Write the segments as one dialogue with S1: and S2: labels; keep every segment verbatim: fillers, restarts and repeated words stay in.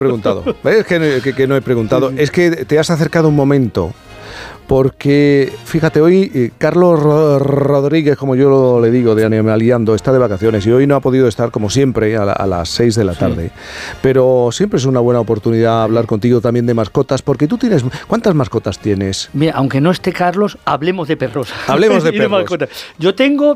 S1: preguntado. ¿Ves que, que, que no he preguntado? Sí, sí. Es que te has acercado un momento, porque, fíjate, hoy eh, Carlos Rodríguez, como yo le digo, de Animaliando, está de vacaciones y hoy no ha podido estar, como siempre, a, la, a las seis de la tarde. Sí. Pero siempre es una buena oportunidad hablar contigo también de mascotas, porque tú tienes... ¿Cuántas mascotas tienes?
S2: Mira, aunque no esté Carlos, hablemos de perros.
S1: Hablemos de perros.
S2: De yo tengo...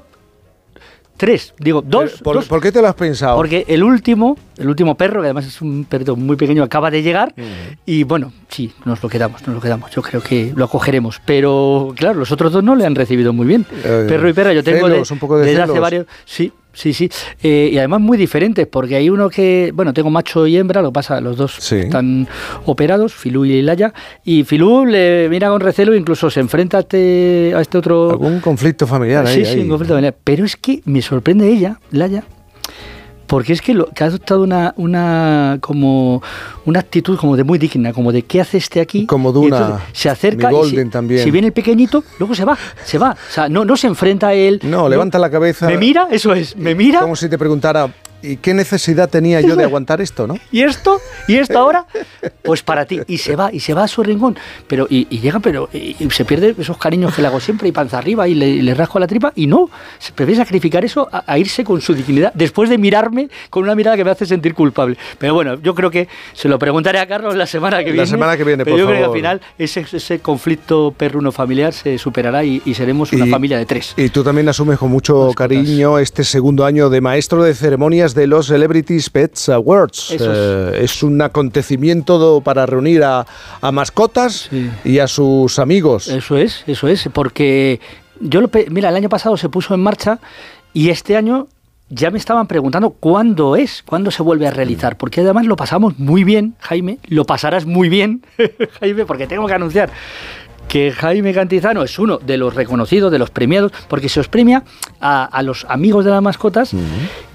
S2: Tres, digo, dos
S1: ¿Por,
S2: dos.
S1: ¿Por qué te lo has pensado?
S2: Porque el último, el último perro, que además es un perro muy pequeño, acaba de llegar uh-huh. y bueno, sí, nos lo quedamos, nos lo quedamos. Yo creo que lo acogeremos, pero claro, los otros dos no le han recibido muy bien. Eh, perro y perra, yo tengo
S1: celos,
S2: de,
S1: un poco de
S2: desde
S1: celos.
S2: hace varios, sí. Sí, sí, eh, y además muy diferentes, porque hay uno que, bueno, tengo macho y hembra, lo que pasa, los dos sí. están operados, Filú y Laya, y Filú le mira con recelo, incluso se enfrenta a este, a este otro...
S1: Algún conflicto familiar
S2: sí,
S1: ahí.
S2: Sí,
S1: ahí.
S2: un conflicto familiar, pero es que me sorprende ella, Laya, porque es que, lo, que ha adoptado una, una como una actitud como de muy digna, como de ¿qué hace este aquí?
S1: Como de una...
S2: Se acerca
S1: mi
S2: y
S1: Golden
S2: si,
S1: también.
S2: si viene el pequeñito, luego se va, se va. O sea, no, no se enfrenta a él.
S1: No,
S2: no
S1: levanta la cabeza.
S2: Me mira, eso es, me mira.
S1: Como si te preguntara... ¿Y qué necesidad tenía yo de aguantar esto, no?
S2: ¿Y esto? ¿Y esto ahora? Pues para ti. Y se va, y se va a su rincón. Pero, y, y llega, pero y, y se pierde esos cariños que le hago siempre, y panza arriba, y le, y le rasco la tripa, y no. Se prefiere sacrificar eso a, a irse con su dignidad, después de mirarme con una mirada que me hace sentir culpable. Pero bueno, yo creo que se lo preguntaré a Carlos la semana que viene.
S1: La semana que viene,
S2: pero
S1: por
S2: yo
S1: favor.
S2: creo que al final ese, ese conflicto perruno familiar se superará y, y seremos una
S1: y,
S2: familia de tres.
S1: Y tú también asumes con mucho
S2: Las
S1: cariño
S2: cosas.
S1: Este segundo año de maestro de ceremonias de los Celebrity Pets Awards.
S2: Es.
S1: Eh, es un acontecimiento para reunir a, a mascotas sí. y a sus amigos.
S2: Eso es, eso es, porque yo lo mira, el año pasado se puso en marcha y este año ya me estaban preguntando cuándo es, cuándo se vuelve a realizar, porque además lo pasamos muy bien, Jaime, lo pasarás muy bien, Jaime, porque tengo que anunciar que Jaime Cantizano es uno de los reconocidos, de los premiados, porque se os premia a, a los amigos de las mascotas. Uh-huh.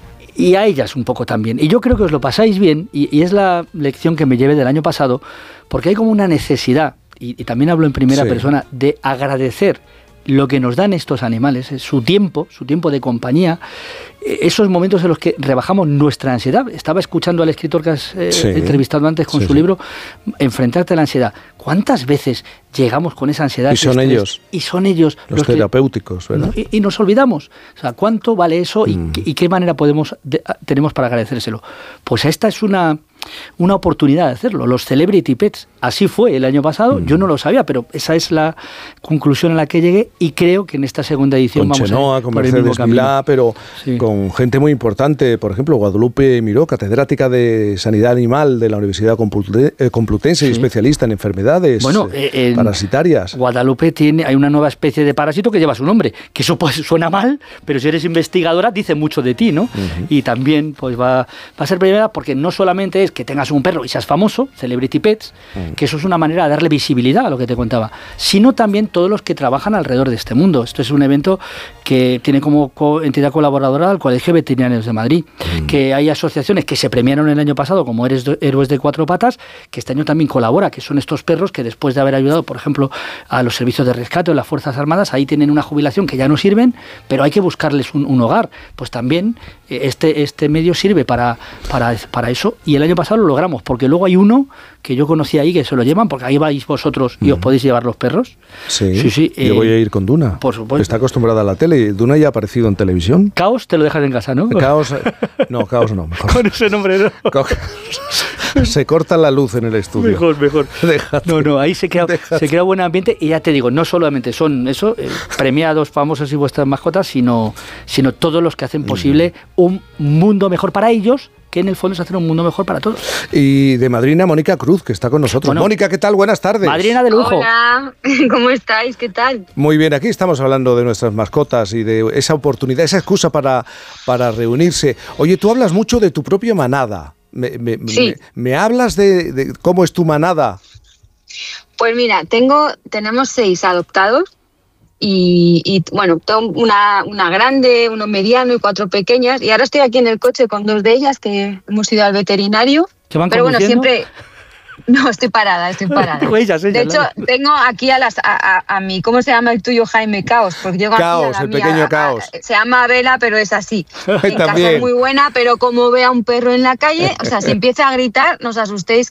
S2: Y a ellas un poco también. Y yo creo que os lo pasáis bien, y, y es la lección que me llevé del año pasado, porque hay como una necesidad, y, y también hablo en primera sí. persona, de agradecer lo que nos dan estos animales, su tiempo, su tiempo de compañía, esos momentos en los que rebajamos nuestra ansiedad. Estaba escuchando al escritor que has eh, sí. entrevistado antes con sí, su sí. libro, Enfrentarte a la ansiedad. ¿Cuántas veces llegamos con esa ansiedad?
S1: Y son
S2: estrés,
S1: ellos.
S2: Y son ellos
S1: los, los terapéuticos,
S2: que,
S1: ¿verdad?
S2: Y, y nos olvidamos. O sea, ¿cuánto vale eso y, mm. y qué manera podemos de, tenemos para agradecérselo? Pues esta es una... una oportunidad de hacerlo. Los Celebrity Pets, así fue el año pasado, mm. yo no lo sabía, pero esa es la conclusión a la que llegué y creo que en esta segunda edición
S1: con
S2: vamos
S1: Chenoa,
S2: a
S1: con Mercedes Milá, pero sí. con gente muy importante, por ejemplo, Guadalupe Miró, catedrática de Sanidad Animal de la Universidad Complutense sí. y especialista en enfermedades
S2: bueno, eh,
S1: parasitarias.
S2: Guadalupe tiene, hay una nueva especie de parásito que lleva su nombre, que eso pues suena mal, pero si eres investigadora dice mucho de ti, ¿no? Uh-huh. Y también pues va, va a ser primera porque no solamente es que tengas un perro y seas famoso, Celebrity Pets, mm. que eso es una manera de darle visibilidad a lo que te contaba, sino también todos los que trabajan alrededor de este mundo. Esto es un evento que tiene como co- entidad colaboradora al Colegio de Veterinarios de Madrid, mm. que hay asociaciones que se premiaron el año pasado como Héroes de Cuatro Patas, que este año también colabora, que son estos perros que después de haber ayudado, por ejemplo, a los servicios de rescate o las Fuerzas Armadas, ahí tienen una jubilación que ya no sirven, pero hay que buscarles un, un hogar. Pues también este, este medio sirve para, para, para eso, y el año pasado lo logramos, porque luego hay uno que yo conocí ahí que se lo llevan, porque ahí vais vosotros y mm. os podéis llevar los perros.
S1: Sí,
S2: sí, sí
S1: yo eh, voy a ir con Duna.
S2: Por supuesto.
S1: Está acostumbrada a la tele. Duna ya ha aparecido en televisión.
S2: Caos te lo dejas en casa, ¿no?
S1: Caos, no, Caos no. Mejor.
S2: Con ese nombre no.
S1: Se corta la luz en el estudio.
S2: Mejor, mejor.
S1: Déjate.
S2: No, no, ahí se crea, se crea buen ambiente, y ya te digo, no solamente son eso, eh, premiados, famosos y vuestras mascotas, sino, sino todos los que hacen posible mm. un mundo mejor para ellos, que en el fondo es hacer un mundo mejor para todos.
S1: Y de madrina, Mónica Cruz, que está con nosotros. Bueno, Mónica, ¿qué tal? Buenas tardes.
S2: Madrina de lujo.
S3: Hola, ¿cómo estáis? ¿Qué tal?
S1: Muy bien, aquí estamos hablando de nuestras mascotas y de esa oportunidad, esa excusa para, para reunirse. Oye, tú hablas mucho de tu propia manada. Me, me,
S3: sí.
S1: me, ¿Me hablas de, de cómo es tu manada?
S3: Pues mira, tengo, tenemos seis adoptados. Y, y bueno, tengo una, una grande, uno mediano y cuatro pequeñas. Y ahora estoy aquí en el coche con dos de ellas que hemos ido al veterinario.
S2: ¿Que van
S3: Pero bueno, siempre... No, estoy parada, estoy parada.
S2: Huellas,
S3: de hecho,
S2: ¿no?
S3: tengo aquí a las a, a, a mi, ¿cómo se llama el tuyo, Jaime? Caos. Porque llego
S1: Caos,
S3: aquí a la
S1: el
S3: mía,
S1: pequeño
S3: a, a,
S1: Caos.
S3: se llama Vela, pero es así. En casa es muy buena, pero como ve a un perro en la calle, o sea, si empieza a gritar, no os asustéis,